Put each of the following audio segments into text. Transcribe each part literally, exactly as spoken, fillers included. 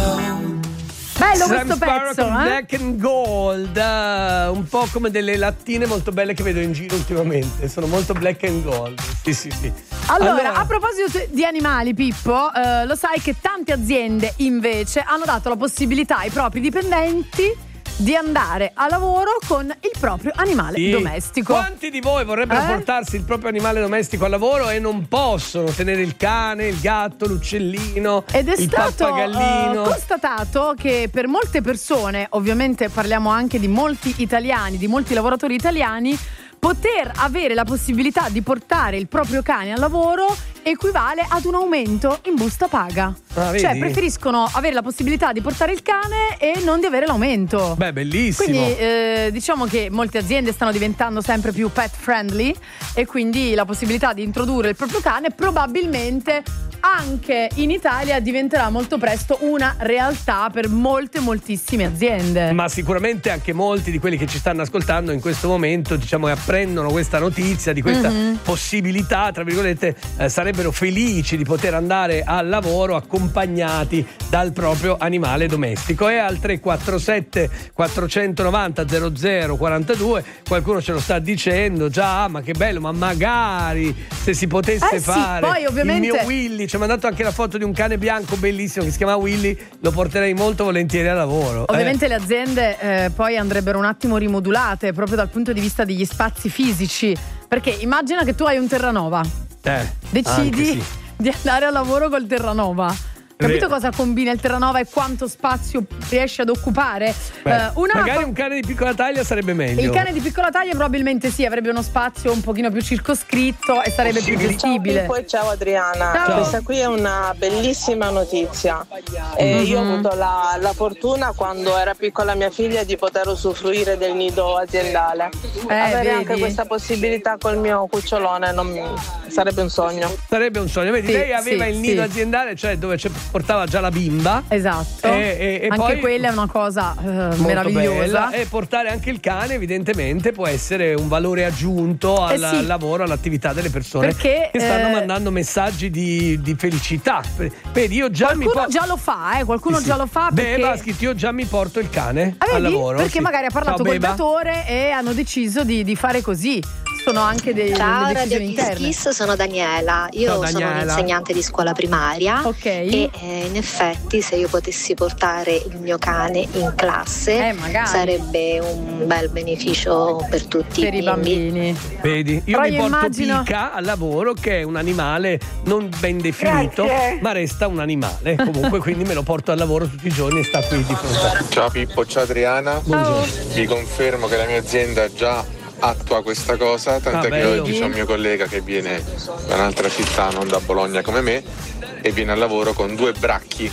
Bello questo Sparrow pezzo, con eh? Black and Gold, uh, un po' come delle lattine molto belle che vedo in giro ultimamente. Sono molto black and gold. Sì, sì, sì. Allora, Allora- a proposito di animali, Pippo, eh, lo sai che tante aziende invece hanno dato la possibilità ai propri dipendenti di andare a lavoro con il proprio animale Sì. domestico. Quanti di voi vorrebbero Eh? portarsi il proprio animale domestico al lavoro e non possono tenere il cane, il gatto, l'uccellino, Ed è il stato pappagallino? eh, constatato che per molte persone, ovviamente parliamo anche di molti italiani, di molti lavoratori italiani, poter avere la possibilità di portare il proprio cane al lavoro equivale ad un aumento in busta paga. Ah, vedi? Cioè preferiscono avere la possibilità di portare il cane e non di avere l'aumento. Beh, bellissimo. Quindi eh, diciamo che molte aziende stanno diventando sempre più pet friendly e quindi la possibilità di introdurre il proprio cane probabilmente anche in Italia diventerà molto presto una realtà per molte moltissime aziende. Ma sicuramente anche molti di quelli che ci stanno ascoltando in questo momento, diciamo che apprendono questa notizia di questa Mm-hmm. possibilità, tra virgolette, eh, sarebbero felici di poter andare al lavoro accompagnati dal proprio animale domestico. E al tre quattro sette quattrocentonovanta zero zero quarantadue qualcuno ce lo sta dicendo già, ma che bello, ma magari se si potesse Eh sì, fare poi ovviamente- il mio Willy, ci ha mandato anche la foto di un cane bianco bellissimo che si chiama Willy, lo porterei molto volentieri al lavoro. Ovviamente Eh. le aziende eh, poi andrebbero un attimo rimodulate proprio dal punto di vista degli spazi fisici, perché immagina che tu hai un Terranova, Eh, decidi anche sì. di andare al lavoro col Terranova. Capito Vero. cosa combina il Terranova e quanto spazio riesce ad occupare? Beh, Eh, una magari un cane di piccola taglia sarebbe meglio. Il cane di piccola taglia probabilmente sì, avrebbe uno spazio un pochino più circoscritto e sarebbe più gestibile. Ciao Pippo e ciao Adriana. Ciao. Questa qui è una bellissima notizia. Eh, Mhm. Io ho avuto la, la fortuna quando era piccola mia figlia di poter usufruire del nido aziendale. Eh, Avere vedi? anche questa possibilità col mio cucciolone non mi- sarebbe un sogno. Sarebbe un sogno. Vedi, Sì, lei aveva sì, il nido sì. aziendale, cioè dove c'è- portava già la bimba. Esatto. E- e- e anche poi- quella è una cosa eh, Molto meravigliosa. bella. E portare anche il cane, evidentemente, può essere un valore aggiunto al, Eh sì. al lavoro, all'attività delle persone Perché, che stanno eh, mandando messaggi di, di felicità. Vedi, io già mi Qualcuno po- già lo fa, eh? Qualcuno Sì, sì. già lo fa perché... Beba ha scritto: io già mi porto il cane Ah, al vedi? lavoro. Perché sì. magari ha parlato Ciao, col Beba. datore e hanno deciso di, di fare così. Sono anche dei, Ciao delle Radio decisioni interne. Kiss, sono Daniela. Io Ciao, sono Daniela. un'insegnante di scuola primaria Ok. e eh, in effetti se io potessi portare il mio cane in classe Eh, magari. sarebbe un bel beneficio per tutti Per i bambini. Vedi, io Però mi io porto immagino- Pica al lavoro, che è un animale non ben definito, Grazie. ma resta un animale. Comunque, quindi me lo porto al lavoro tutti i giorni e sta qui di fronte a me. Ciao Pippo, ciao Adriana. Ciao. Vi confermo che la mia azienda già attua questa cosa, tant'è Ah, che bello. oggi c'è un mio collega che viene da un'altra città, non da Bologna come me, e viene al lavoro con due bracchi,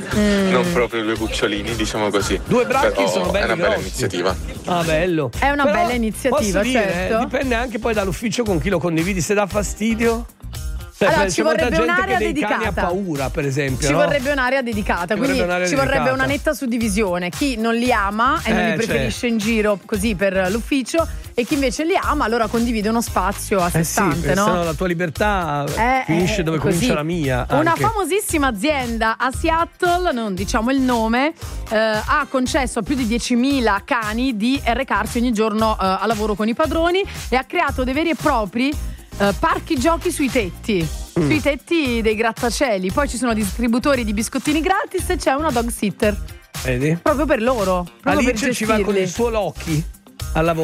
non proprio due cucciolini, diciamo così. Mm. Due bracchi Però sono belli è una bella grossi. iniziativa. Ah, bello. È una Però, bella iniziativa, posso dire, certo. eh, dipende anche poi dall'ufficio con chi lo condividi, se dà fastidio. Cioè, Allora, c'è ci molta vorrebbe gente un'area che dei cani ha dedicata. paura, per esempio. Ci no? vorrebbe un'area dedicata, Ci quindi vorrebbe un'area ci vorrebbe dedicata. una netta suddivisione. Chi non li ama e non Eh, li preferisce in giro così per l'ufficio, e chi invece li ama allora condivide uno spazio a sé Eh sì, stante, perché no? sennò la tua libertà Eh, finisce eh, dove così. comincia la mia. Una anche. famosissima azienda a Seattle, non diciamo il nome, eh, ha concesso a più di diecimila cani di recarsi ogni giorno eh, a lavoro con i padroni e ha creato dei veri e propri eh, parchi giochi sui tetti. Mm. Sui tetti dei grattacieli. Poi ci sono distributori di biscottini gratis e c'è una dog sitter Vedi? proprio per loro. Proprio Alice per ci va con gestirli. il suo Loki al lavoro.